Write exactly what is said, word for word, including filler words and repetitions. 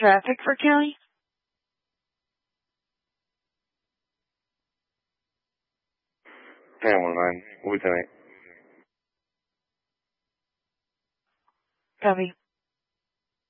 traffic for Kelly? nine one nine. We'll be tonight. Copy.